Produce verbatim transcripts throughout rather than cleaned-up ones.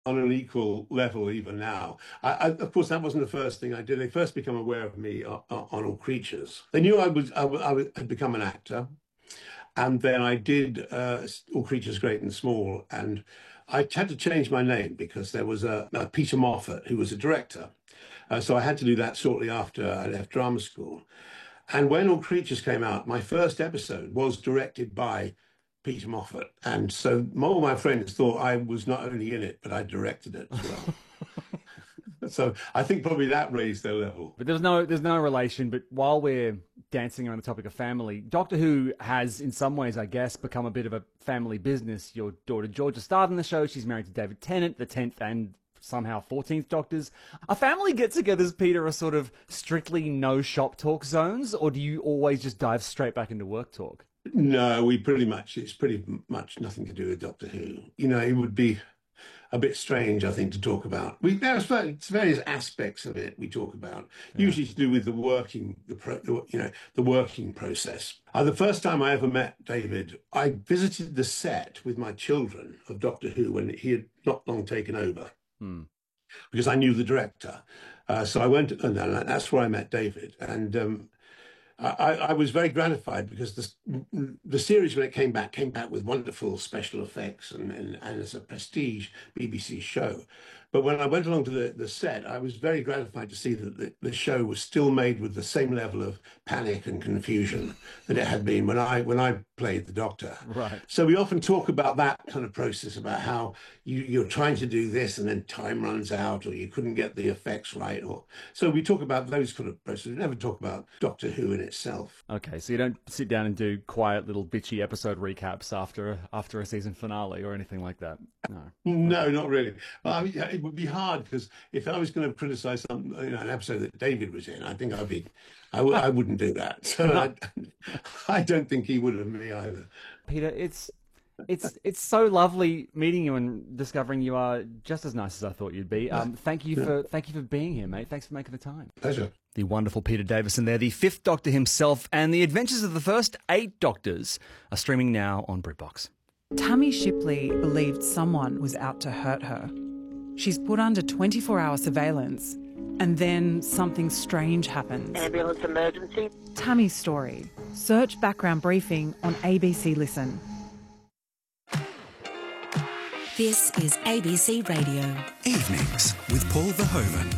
on an equal level even now. I, I, of course, that wasn't the first thing I did. They first became aware of me on, on All Creatures. They knew I was I, I had become an actor, and then I did uh, All Creatures Great and Small, and I had to change my name because there was a, a Peter Moffat who was a director. Uh, so I had to do that shortly after I left drama school. And when All Creatures came out, my first episode was directed by Peter Moffat. And so all my friends thought I was not only in it, but I directed it as well. So I think probably that raised their level. But there's no there's no relation. But while we're dancing around the topic of family, Doctor Who has, in some ways, I guess, become a bit of a family business. Your daughter Georgia starred in the show. She's married to David Tennant, the tenth and somehow fourteenth Doctors. Are family get-togethers, Peter, are sort of strictly no shop talk zones, or do you always just dive straight back into work talk? No, we pretty much, it's pretty much nothing to do with Doctor Who. You know, it would be a bit strange, I think, to talk about. We There's various aspects of it we talk about, yeah. Usually to do with the working, the pro, you know, the working process. Uh, the first time I ever met David, I visited the set with my children of Doctor Who when he had not long taken over. Hmm. Because I knew the director. Uh, so I went, and that's where I met David. And um, I, I was very gratified because the, the series, when it came back, came back with wonderful special effects and, and, and as a prestige B B C show. But when I went along to the, the set, I was very gratified to see that the, the show was still made with the same level of panic and confusion that it had been when I when I played the Doctor. Right. So we often talk about that kind of process, about how you, you're trying to do this and then time runs out, or you couldn't get the effects right. Or so we talk about those kind of processes. We never talk about Doctor Who in itself. Okay, so you don't sit down and do quiet little bitchy episode recaps after after a season finale or anything like that. No, no, not really. Well, I mean, it would be hard because if I was going to criticize some, you know, an episode that David was in, I think I'd be, I, w- I wouldn't do that. So I, I don't think he would of me either. Peter, it's it's it's so lovely meeting you and discovering you are just as nice as I thought you'd be. Um, thank you for thank you for being here, mate. Thanks for making the time. Pleasure. The wonderful Peter Davison there, the fifth Doctor himself, and the adventures of the first eight Doctors are streaming now on BritBox. Tammy Shipley believed someone was out to hurt her. She's put under twenty-four hour surveillance, and then something strange happens. Ambulance emergency. Tammy's story. Search background briefing on A B C Listen. This is A B C Radio. Evenings with Paul Verhoeven.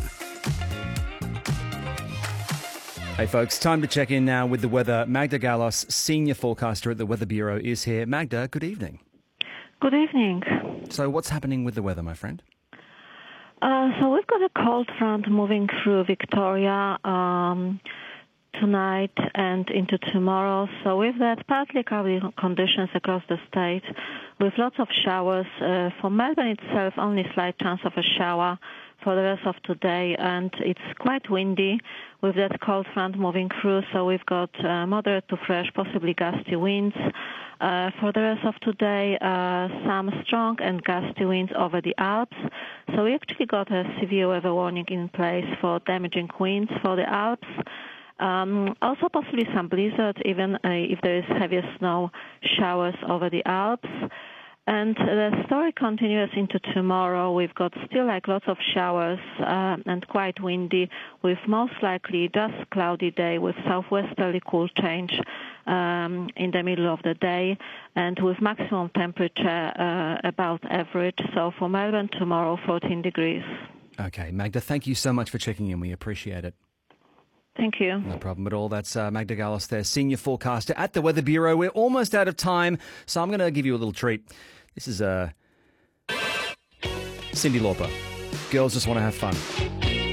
Hey folks, time to check in now with the weather. Magda Galos, senior forecaster at the Weather Bureau, is here. Magda, good evening. Good evening. So what's happening with the weather, my friend? Uh, so we've got a cold front moving through Victoria um, tonight and into tomorrow. So with that, partly cloudy conditions across the state with lots of showers. Uh, for Melbourne itself, only slight chance of a shower for the rest of today, and it's quite windy with that cold front moving through, so we've got uh, moderate to fresh, possibly gusty winds. Uh, for the rest of today, uh, some strong and gusty winds over the Alps. So we actually got a severe weather warning in place for damaging winds for the Alps. Um, also possibly some blizzard, even uh, if there is heavier snow showers over the Alps. And the story continues into tomorrow. We've got still like lots of showers uh, and quite windy, with most likely just cloudy day with southwesterly cool change um, in the middle of the day, and with maximum temperature uh, about average. So for Melbourne tomorrow, fourteen degrees. Okay, Magda, thank you so much for checking in. We appreciate it. Thank you. No problem at all. That's uh, Magda Galos there, senior forecaster at the Weather Bureau. We're almost out of time, so I'm going to give you a little treat. This is uh, Cyndi Lauper. Girls Just Want to Have Fun.